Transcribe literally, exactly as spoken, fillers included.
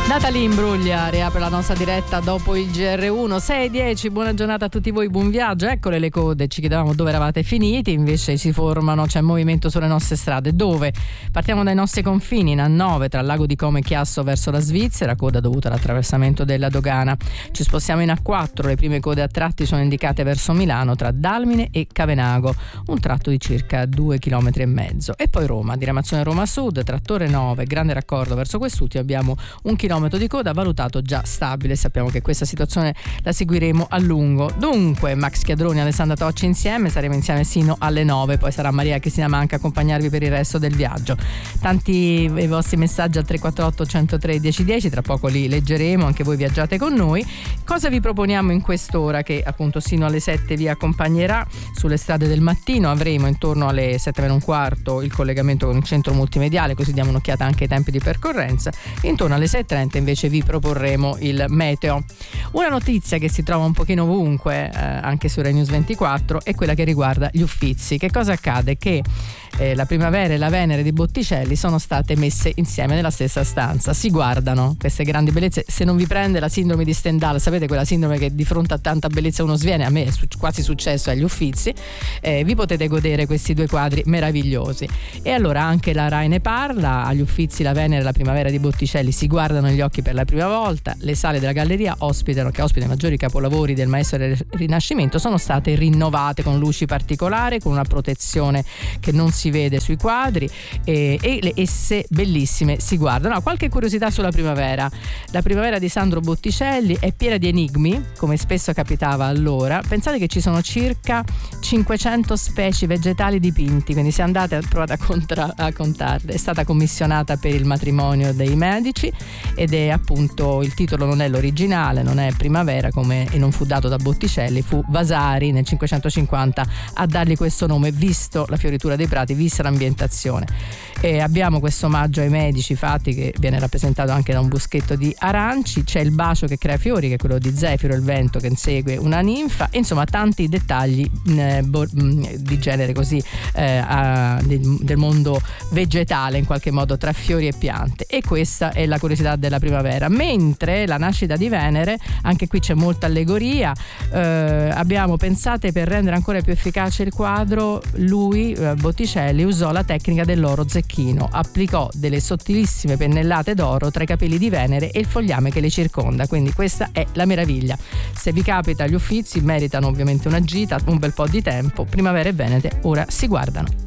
Natalie Imbruglia riapre la nostra diretta dopo il G R uno, sei e dieci. Buona giornata a tutti voi, buon viaggio. Eccole le code, ci chiedevamo dove eravate finiti, invece si formano, c'è movimento sulle nostre strade. Dove? Partiamo dai nostri confini, in A nove tra il lago di Como e Chiasso verso la Svizzera, coda dovuta all'attraversamento della dogana. Ci spostiamo in A quattro, le prime code a tratti sono indicate verso Milano tra Dalmine e Cavenago, un tratto di circa due chilometri e mezzo. E poi Roma, diramazione Roma Sud, tra Torre nove, grande raccordo verso quest'ultimo, abbiamo un chilometro di coda valutato già stabile. Sappiamo che questa situazione la seguiremo a lungo. Dunque, Max Chiadroni e Alessandra Tocci insieme, saremo insieme sino alle nove, poi sarà Maria Cristina Manca a accompagnarvi per il resto del viaggio. Tanti i vostri messaggi al tre quattro otto uno zero tre uno zero uno zero, tra poco li leggeremo, anche voi viaggiate con noi. Cosa vi proponiamo in quest'ora che appunto sino alle sette vi accompagnerà sulle strade del mattino? Avremo intorno alle sette meno un quarto il collegamento con il centro multimediale, così diamo un'occhiata anche ai tempi di percorrenza. Intorno alle sei e trenta invece vi proporremo il meteo. Una notizia che si trova un pochino ovunque, eh, anche su Rai News ventiquattro, è quella che riguarda gli Uffizi. Che cosa accade? Che eh, la Primavera e la Venere di Botticelli sono state messe insieme nella stessa stanza. Si guardano queste grandi bellezze. Se non vi prende la sindrome di Stendhal, sapete quella sindrome che di fronte a tanta bellezza uno sviene, a me è su- quasi successo agli Uffizi, eh, vi potete godere questi due quadri meravigliosi. E allora anche la Rai ne parla. Agli Uffizi la Venere e la Primavera di Botticelli si guardano gli occhi per la prima volta. Le sale della galleria ospitano, che ospitano i maggiori capolavori del maestro del Rinascimento, sono state rinnovate con luci particolari, con una protezione che non si vede sui quadri, e, e le esse bellissime si guardano. No, qualche curiosità sulla Primavera. La Primavera di Sandro Botticelli è piena di enigmi, come spesso capitava allora. Pensate che ci sono circa cinquecento specie vegetali dipinti, quindi se andate a provare a, contra- a contarle. È stata commissionata per il matrimonio dei Medici ed è appunto, il titolo non è l'originale, non è Primavera come, e non fu dato da Botticelli, fu Vasari nel cinquecentocinquanta a dargli questo nome, visto la fioritura dei prati, vista l'ambientazione. E abbiamo questo omaggio ai Medici fatti, che viene rappresentato anche da un boschetto di aranci. C'è il bacio che crea fiori, che è quello di Zefiro, il vento che insegue una ninfa. Insomma, tanti dettagli eh, bo- di genere così eh, a, del, del mondo vegetale, in qualche modo, tra fiori e piante. E questa è la curiosità della Primavera. Mentre la nascita di Venere, anche qui c'è molta allegoria. Eh, abbiamo, pensate, per rendere ancora più efficace il quadro, lui, eh, Botticelli, usò la tecnica dell'oro zecchino, applicò delle sottilissime pennellate d'oro tra i capelli di Venere e il fogliame che le circonda. Quindi questa è la meraviglia. Se vi capita, gli Uffizi meritano ovviamente una gita, un bel po' di tempo. Primavera e Venere ora si guardano.